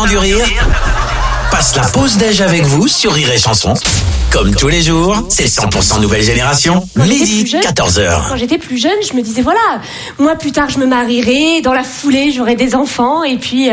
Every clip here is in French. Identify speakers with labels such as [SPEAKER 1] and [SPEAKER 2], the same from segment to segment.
[SPEAKER 1] Talent du rire passe la pause déj avec vous sur Rire et Chanson. Comme tous les jours, c'est 100% nouvelle génération, midi 14h.
[SPEAKER 2] Quand j'étais plus jeune, je me disais voilà, moi plus tard je me marierai, dans la foulée j'aurai des enfants et puis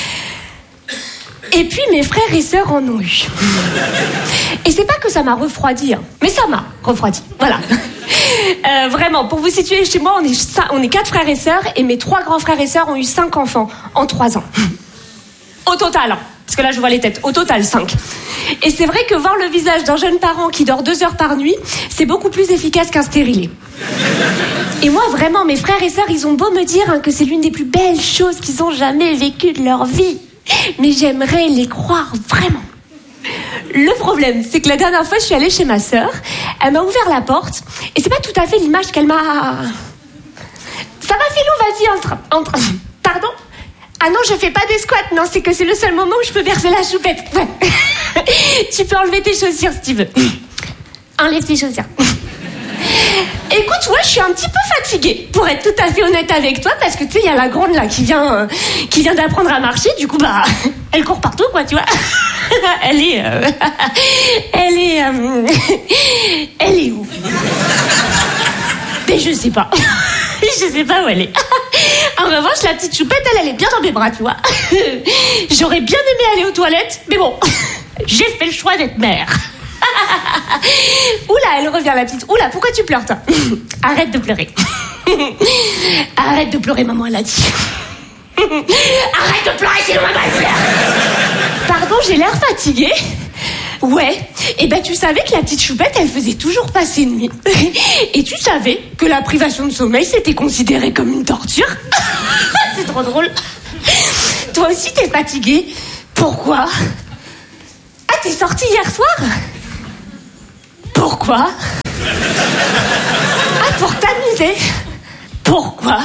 [SPEAKER 2] mes frères et sœurs en ont eu. Et c'est pas que ça m'a refroidi, mais ça m'a refroidi. Voilà. Vraiment, pour vous situer, chez moi, on est 4 frères et sœurs et mes 3 grands frères et sœurs ont eu 5 enfants en 3 ans. Au total, parce que là je vois les têtes, au total 5. Et c'est vrai que voir le visage d'un jeune parent qui dort 2 heures par nuit, c'est beaucoup plus efficace qu'un stérilet. Et moi vraiment, mes frères et sœurs, ils ont beau me dire que c'est l'une des plus belles choses qu'ils ont jamais vécues de leur vie. Mais j'aimerais les croire vraiment. Le problème, c'est que la dernière fois, je suis allée chez ma sœur, elle m'a ouvert la porte, et c'est pas tout à fait l'image qu'elle m'a... Ça va Philou, vas-y, entre... Pardon ? Ah non, je fais pas des squats, non, c'est que c'est le seul moment où je peux bercer la choupette. Tu peux enlever tes chaussures si tu veux. Enlève tes chaussures. Écoute, ouais, je suis un petit peu fatiguée, pour être tout à fait honnête avec toi, parce que tu sais, il y a la grande là qui vient d'apprendre à marcher, du coup, elle court partout, quoi, tu vois. Elle est où? Mais je sais pas. Je sais pas où elle est. En revanche, la petite choupette, elle est bien dans mes bras, tu vois. J'aurais bien aimé aller aux toilettes, mais bon, j'ai fait le choix d'être mère. Oula, elle revient la petite. Oula, pourquoi tu pleures toi? Arrête de pleurer. Arrête de pleurer, maman, elle a dit. Arrête de pleurer, sinon maman elle pleure. Pardon, j'ai l'air fatiguée. Ouais, et tu savais que la petite choupette, elle faisait toujours passer nuit. Et tu savais que la privation de sommeil, c'était considéré comme une torture. C'est trop drôle. Toi aussi, t'es fatiguée. Pourquoi? Ah, t'es sortie hier soir? Pourquoi? Ah, pour t'amuser. Pourquoi?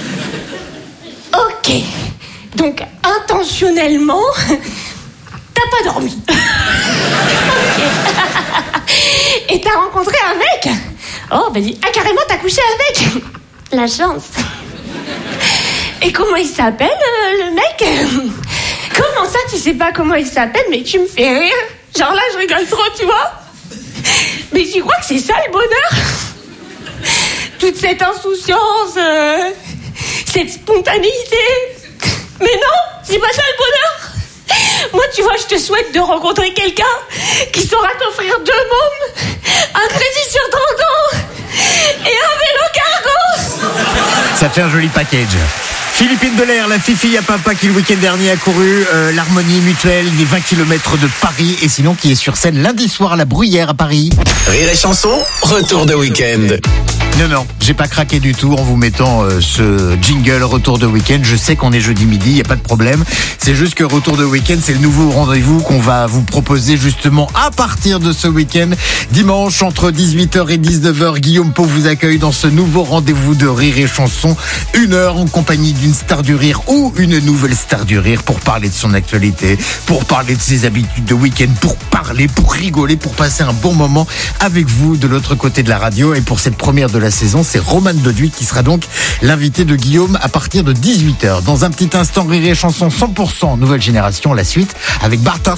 [SPEAKER 2] Ok. Donc, intentionnellement, t'as pas dormi. Okay. Et t'as rencontré un mec? Oh, carrément, t'as couché avec? La chance. Et comment il s'appelle, le mec? Comment ça, tu sais pas comment il s'appelle? Mais tu me fais rire. Genre là, je rigole trop, tu vois. Mais tu crois que c'est ça le bonheur? Toute cette insouciance, cette spontanéité. Mais non, c'est pas ça le bonheur. Moi, tu vois, je te souhaite de rencontrer quelqu'un qui saura t'offrir 2 mômes, un crédit sur 30 ans et un vélo cargo.
[SPEAKER 3] Ça fait un joli package. Philippine Delair, la fifi à papa qui le week-end dernier a couru l'Harmonie Mutuelle, les 20 km de Paris et sinon qui est sur scène lundi soir à la Bruyère à Paris.
[SPEAKER 1] Rire et Chanson, retour de week-end.
[SPEAKER 3] Non, j'ai pas craqué du tout en vous mettant ce jingle retour de week-end. Je sais qu'on est jeudi midi, y a pas de problème. C'est juste que retour de week-end, c'est le nouveau rendez-vous qu'on va vous proposer justement à partir de ce week-end. Dimanche, entre 18h et 19h, Guillaume Pau vous accueille dans ce nouveau rendez-vous de Rire et Chanson. 1 heure en compagnie d'une star du rire ou une nouvelle star du rire pour parler de son actualité, pour parler de ses habitudes de week-end, pour parler, pour rigoler, pour passer un bon moment avec vous de l'autre côté de la radio. Et pour cette première de la saison, c'est Romane Doduit qui sera donc l'invité de Guillaume à partir de 18h. Dans un petit instant, Rire et Chanson 100% nouvelle génération, la suite avec Bartart.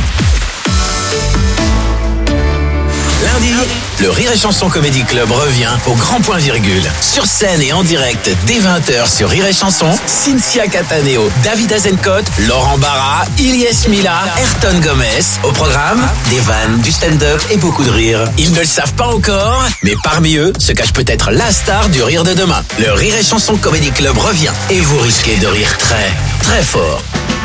[SPEAKER 1] Lundi, le Rire et Chanson Comedy Club revient au grand point virgule. Sur scène et en direct dès 20h sur Rire et Chanson, Cynthia Cataneo, David Azencote, Laurent Barra, Ilyes Mila, Ayrton Gomez. Au programme, des vannes, du stand-up et beaucoup de rire. Ils ne le savent pas encore, mais parmi eux se cache peut-être la star du rire de demain. Le Rire et Chanson Comedy Club revient et vous risquez de rire très, très fort.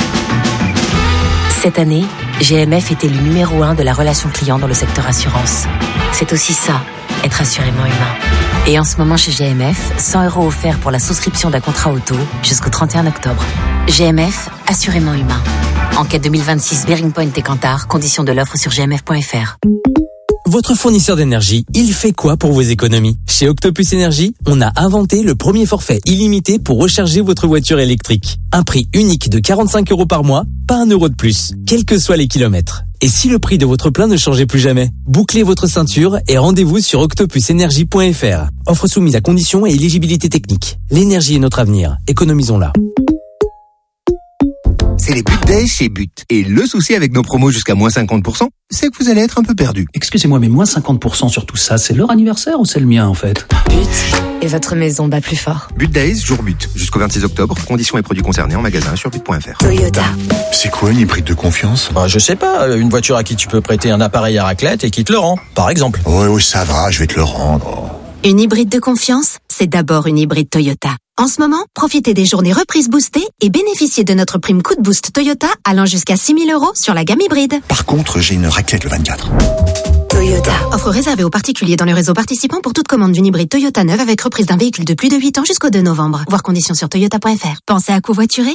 [SPEAKER 4] Cette année, GMF était le numéro 1 de la relation client dans le secteur assurance. C'est aussi ça, être assurément humain. Et en ce moment chez GMF, 100 € offerts pour la souscription d'un contrat auto jusqu'au 31 octobre. GMF, assurément humain. Enquête 2026 Bearing Point et Kantar, conditions de l'offre sur gmf.fr.
[SPEAKER 5] Votre fournisseur d'énergie, il fait quoi pour vos économies? Chez Octopus Énergie, on a inventé le premier forfait illimité pour recharger votre voiture électrique. Un prix unique de 45 € par mois, pas 1 € de plus, quels que soient les kilomètres. Et si le prix de votre plein ne changeait plus jamais? Bouclez votre ceinture et rendez-vous sur octopusenergie.fr. Offre soumise à conditions et éligibilité technique. L'énergie est notre avenir, économisons-la.
[SPEAKER 6] c'est les But Days chez But. Et le souci avec nos promos jusqu'à moins 50%, c'est que vous allez être un peu perdu.
[SPEAKER 7] Excusez-moi, mais moins 50% sur tout ça, c'est leur anniversaire ou c'est le mien en fait?
[SPEAKER 4] But. Et votre maison bat plus fort.
[SPEAKER 6] But Days, jour but. Jusqu'au 26 octobre. Conditions et produits concernés en magasin sur but.fr.
[SPEAKER 4] Toyota.
[SPEAKER 8] C'est quoi une hybride de confiance?
[SPEAKER 9] Je sais pas, une voiture à qui tu peux prêter un appareil à raclette et qui te le rend, par exemple.
[SPEAKER 8] Oui, ça va, je vais te le rendre.
[SPEAKER 10] Une hybride de confiance, c'est d'abord une hybride Toyota. En ce moment, profitez des journées reprises boostées et bénéficiez de notre prime coup de boost Toyota allant jusqu'à 6 000 € sur la gamme hybride.
[SPEAKER 8] Par contre, j'ai une raclette le 24.
[SPEAKER 10] Toyota. Offre réservée aux particuliers dans le réseau participant pour toute commande d'une hybride Toyota neuve avec reprise d'un véhicule de plus de 8 ans jusqu'au 2 novembre. Voir conditions sur toyota.fr. Pensez à covoiturer.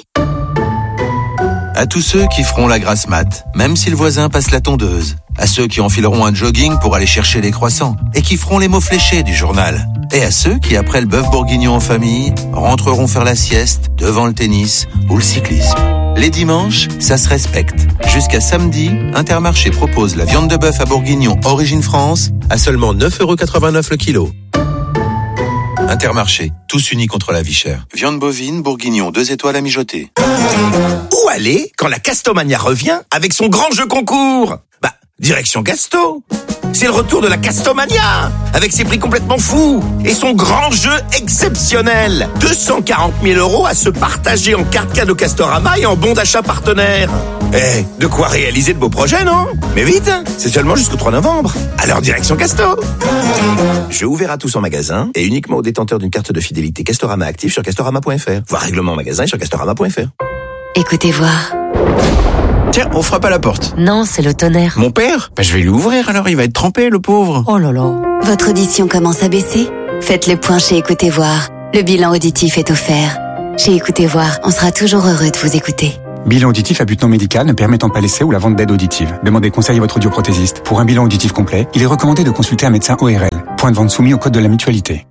[SPEAKER 11] À tous ceux qui feront la grasse mat, même si le voisin passe la tondeuse. À ceux qui enfileront un jogging pour aller chercher les croissants et qui feront les mots fléchés du journal. Et à ceux qui, après le bœuf bourguignon en famille, rentreront faire la sieste devant le tennis ou le cyclisme. Les dimanches, ça se respecte. Jusqu'à samedi, Intermarché propose la viande de bœuf à bourguignon Origine France à seulement 9,89 € le kilo. Intermarché, tous unis contre la vie chère. Viande bovine, bourguignon, 2 étoiles à mijoter.
[SPEAKER 1] Où aller quand la Castomania revient avec son grand jeu concours? Direction Gasto. C'est le retour de la Castomania, avec ses prix complètement fous et son grand jeu exceptionnel. 240 000 € à se partager en carte cadeau Castorama et en bon d'achat partenaire. De quoi réaliser de beaux projets, non? Mais vite, c'est seulement jusqu'au 3 novembre. Alors direction Gasto. Jeu ouvert à tous en magasin et uniquement aux détenteurs d'une carte de fidélité Castorama active sur castorama.fr. Voir règlement en magasin et sur castorama.fr.
[SPEAKER 4] Écoutez voir.
[SPEAKER 12] Tiens, on frappe à la porte.
[SPEAKER 4] Non, c'est le tonnerre.
[SPEAKER 12] Mon père? Je vais lui ouvrir alors, il va être trempé, le pauvre.
[SPEAKER 4] Oh là là.
[SPEAKER 10] Votre audition commence à baisser? Faites le point chez Écoutez Voir. Le bilan auditif est offert. Chez Écoutez Voir, on sera toujours heureux de vous écouter.
[SPEAKER 13] Bilan auditif à but non médical ne permettant pas l'essai ou la vente d'aide auditive. Demandez conseil à votre audioprothésiste. Pour un bilan auditif complet, il est recommandé de consulter un médecin ORL. Point de vente soumis au code de la mutualité.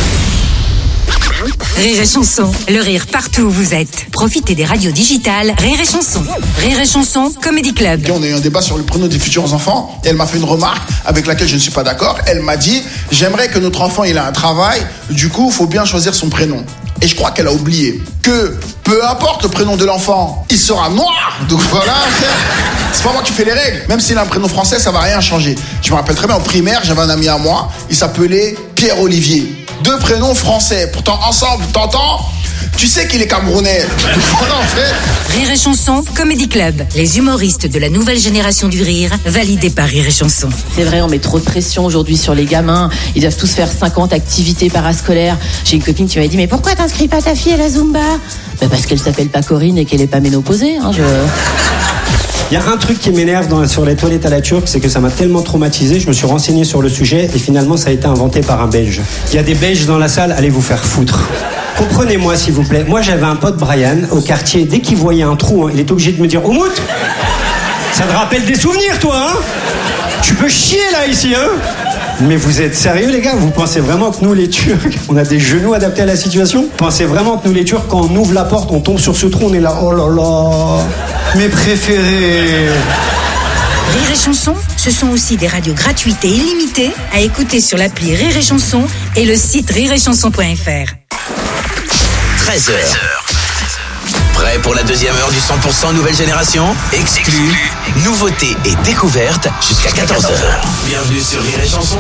[SPEAKER 14] Rire et Chanson, le rire partout où vous êtes. Profitez des radios digitales Rire et Chanson. Rire et Chanson, Comedy Club.
[SPEAKER 15] On a eu un débat sur le prénom des futurs enfants et elle m'a fait une remarque avec laquelle je ne suis pas d'accord. Elle m'a dit, j'aimerais que notre enfant il a un travail, du coup il faut bien choisir son prénom. Et je crois qu'elle a oublié que peu importe le prénom de l'enfant, il sera noir. Donc voilà, c'est pas moi qui fais les règles. Même s'il a un prénom français, ça va rien changer. Je me rappelle très bien en primaire, j'avais un ami à moi, il s'appelait Pierre-Olivier. 2 prénoms français, pourtant ensemble, t'entends? Tu sais qu'il est camerounais. Voilà en fait.
[SPEAKER 14] Rire et Chanson, Comedy Club. Les humoristes de la nouvelle génération du rire, validés par Rire et Chanson.
[SPEAKER 16] C'est vrai, on met trop de pression aujourd'hui sur les gamins. Ils doivent tous faire 50 activités parascolaires. J'ai une copine qui m'avait dit, mais pourquoi t'inscris pas ta fille à la Zumba? Parce qu'elle s'appelle pas Corinne et qu'elle est pas ménopausée.
[SPEAKER 17] Il y a un truc qui m'énerve sur les toilettes à la turque, c'est que ça m'a tellement traumatisé, je me suis renseigné sur le sujet et finalement ça a été inventé par un Belge. Il y a des Belges dans la salle, allez vous faire foutre. Comprenez-moi s'il vous plaît, moi j'avais un pote Brian au quartier, dès qu'il voyait un trou, il était obligé de me dire « Oumout, ça te rappelle des souvenirs toi, hein? Tu peux chier là ici, hein ?» Mais vous êtes sérieux les gars? Vous pensez vraiment que nous les Turcs, on a des genoux adaptés à la situation? Vous pensez vraiment que nous les Turcs, quand on ouvre la porte, on tombe sur ce trou, on est là, oh là là, mes préférés.
[SPEAKER 14] Rire et Chanson, ce sont aussi des radios gratuites et illimitées à écouter sur l'appli Rire et Chanson et le site rireetchanson.fr.
[SPEAKER 1] 13h. Prêt pour la deuxième heure du 100% nouvelle génération? Exclu, nouveautés et découvertes jusqu'à 14h. Bienvenue sur Rire et Chanson.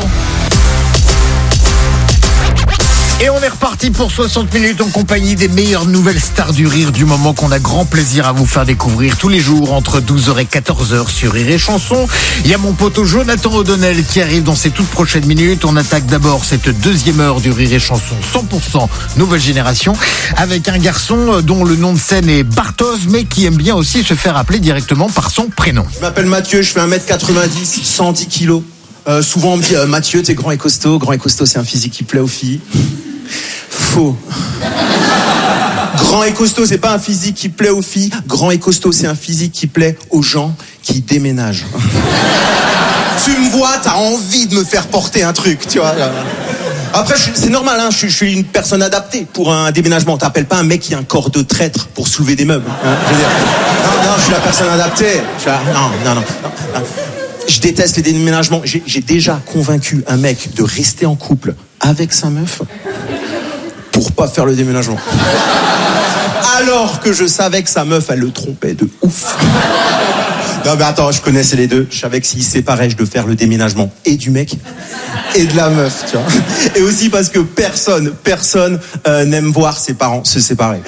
[SPEAKER 3] Et on est reparti pour 60 minutes en compagnie des meilleures nouvelles stars du rire du moment qu'on a grand plaisir à vous faire découvrir tous les jours entre 12h et 14h sur Rire et Chanson. Il y a mon poteau Jonathan O'Donnell qui arrive dans ces toutes prochaines minutes. On attaque d'abord cette deuxième heure du Rire et Chanson 100% nouvelle génération avec un garçon dont le nom de scène est Bartos mais qui aime bien aussi se faire appeler directement par son prénom.
[SPEAKER 18] Je m'appelle Mathieu, je fais 1m90, 110 kilos. Souvent on me dit Mathieu t'es grand et costaud c'est un physique qui plaît aux filles. Faux. Grand et costaud c'est pas un physique qui plaît aux filles, grand et costaud c'est un physique qui plaît aux gens qui déménagent. Tu me vois, t'as envie de me faire porter un truc, tu vois. Après c'est normal, hein, je suis une personne adaptée pour un déménagement. T'appelles pas un mec qui a un corps de traître pour soulever des meubles, hein, je veux dire. Non, je suis la personne adaptée. Non. Je déteste les déménagements. J'ai déjà convaincu un mec de rester en couple avec sa meuf pour pas faire le déménagement. Alors que je savais que sa meuf, elle le trompait de ouf. Non mais attends, je connaissais les deux. Je savais que s'ils se séparaient, je devais faire le déménagement et du mec et de la meuf, tu vois. Et aussi parce que personne n'aime voir ses parents se séparer.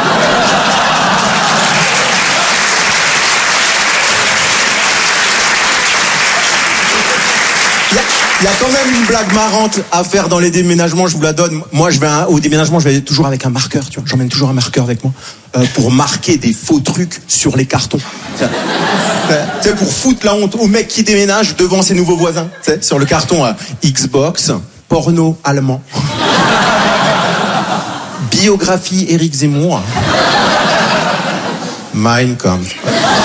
[SPEAKER 18] Il y a quand même une blague marrante à faire dans les déménagements, je vous la donne. Moi, au déménagement, je vais toujours avec un marqueur, tu vois. J'emmène toujours un marqueur avec moi pour marquer des faux trucs sur les cartons. Tu sais, pour foutre la honte au mec qui déménage devant ses nouveaux voisins. Tu sais, sur le carton, Xbox, porno allemand, biographie Éric Zemmour, Mein Kampf.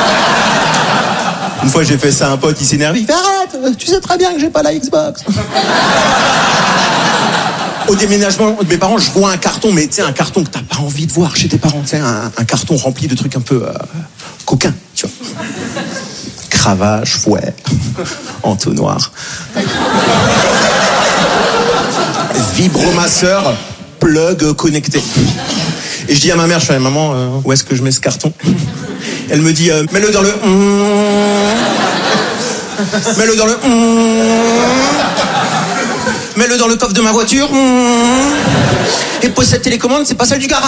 [SPEAKER 18] Une fois, j'ai fait ça à un pote, il s'énerve, il fait arrête, tu sais très bien que j'ai pas la Xbox. Au déménagement de mes parents, je vois un carton, mais tu sais, un carton que t'as pas envie de voir chez tes parents, tu sais, un carton rempli de trucs un peu coquins, tu vois. Cravache, fouet, entonnoir. Vibromasseur, plug connecté. Et je dis à ma mère, je fais, maman, où est-ce que je mets ce carton? Elle me dit, mets-le dans le... Mets-le dans le... Mets-le dans le coffre de ma voiture. Et pose cette télécommande, c'est pas celle du garage.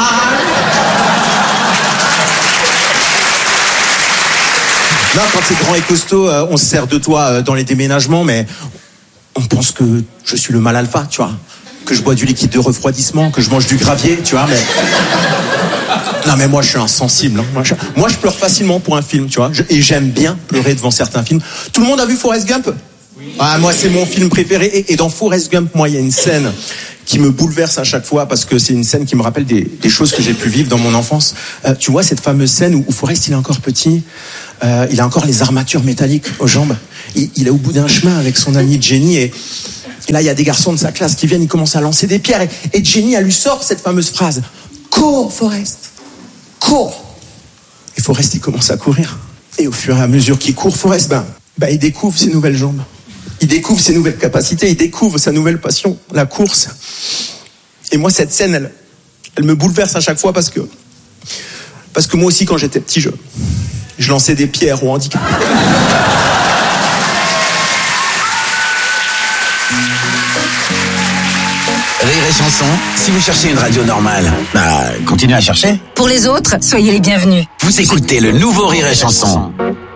[SPEAKER 18] Là, quand c'est grand et costaud, on se sert de toi dans les déménagements, mais on pense que je suis le mal alpha, tu vois. Que je bois du liquide de refroidissement, que je mange du gravier, tu vois, mais... Non mais moi je suis insensible. Hein. Moi je pleure facilement pour un film, tu vois. Et j'aime bien pleurer devant certains films. Tout le monde a vu Forrest Gump? Oui. Ah, moi c'est mon film préféré. Et dans Forrest Gump, moi il y a une scène qui me bouleverse à chaque fois parce que c'est une scène qui me rappelle des choses que j'ai pu vivre dans mon enfance. Tu vois cette fameuse scène où Forrest il est encore petit, il a encore les armatures métalliques aux jambes. Il est au bout d'un chemin avec son ami Jenny et là il y a des garçons de sa classe qui viennent, ils commencent à lancer des pierres et Jenny elle lui sort cette fameuse phrase. Cours, Forrest, cours. Et Forrest, il commence à courir. Et au fur et à mesure qu'il court, Forrest, il découvre ses nouvelles jambes. Il découvre ses nouvelles capacités. Il découvre sa nouvelle passion, la course. Et moi, cette scène, elle me bouleverse à chaque fois parce que moi aussi, quand j'étais petit, je lançais des pierres aux handicapés.
[SPEAKER 1] Rire et Chanson, si vous cherchez une radio normale, continuez à chercher.
[SPEAKER 14] Pour les autres, soyez les bienvenus.
[SPEAKER 1] Vous écoutez le nouveau Rire et Chanson.